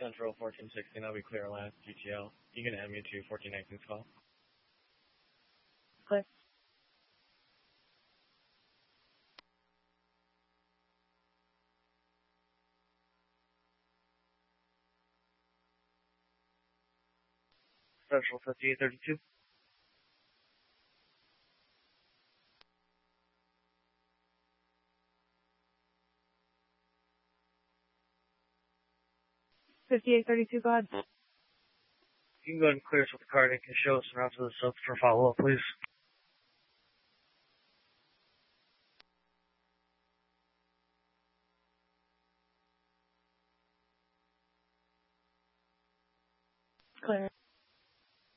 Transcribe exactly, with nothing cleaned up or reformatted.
Central fourteen sixteen, that'll be clear last G T L. You can add me to fourteen nineteen's call. Clear. Central fifty-eight thirty-two. fifty-eight thirty-two, go ahead. You can go ahead and clear us with the card and can show us around to the sub for follow-up, please. Clear.